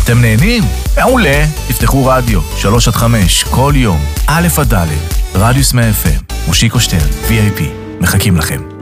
אתם נהנים? מעולה. תפתחו רדיו, 3-5, כל יום, א' עד ד', רדיוס 100 FM, מושיקו שטרן, VIP, מחכים לכם.